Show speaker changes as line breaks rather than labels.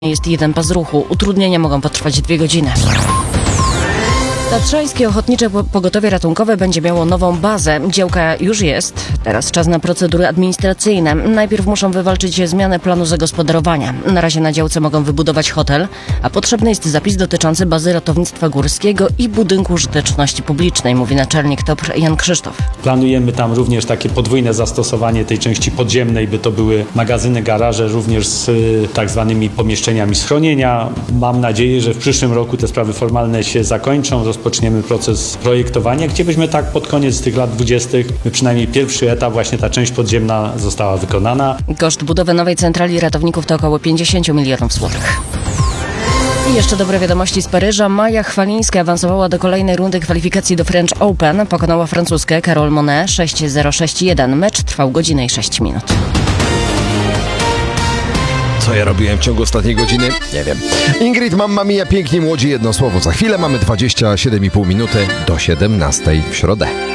jest jeden pas ruchu. Utrudnienia mogą potrwać 2 godziny. Tatrzańskie Ochotnicze Pogotowie Ratunkowe będzie miało nową bazę. Działka już jest. Teraz czas na procedury administracyjne. Najpierw muszą wywalczyć zmianę planu zagospodarowania. Na razie na działce mogą wybudować hotel, a potrzebny jest zapis dotyczący bazy ratownictwa górskiego i budynku użyteczności publicznej, mówi naczelnik TOPR Jan Krzysztof.
Planujemy tam również takie podwójne zastosowanie tej części podziemnej, by to były magazyny, garaże, również z tak zwanymi pomieszczeniami schronienia. Mam nadzieję, że w przyszłym roku te sprawy formalne się zakończą. Rozpoczniemy proces projektowania, gdzie byśmy tak pod koniec tych lat 20. przynajmniej pierwszy etap, właśnie ta część podziemna została wykonana.
Koszt budowy nowej centrali ratowników to około 50 milionów złotych. I jeszcze dobre wiadomości z Paryża. Maja Chwalińska awansowała do kolejnej rundy kwalifikacji do French Open. Pokonała Francuzkę Carole Monet 6-0-6-1. Mecz trwał godzinę i 6 minut.
Co ja robiłem w ciągu ostatniej godziny? Nie wiem. Ingrid, Mamma Mia, pięknie, młodzi, jedno słowo. Za chwilę mamy 27,5 minuty do 17 w środę.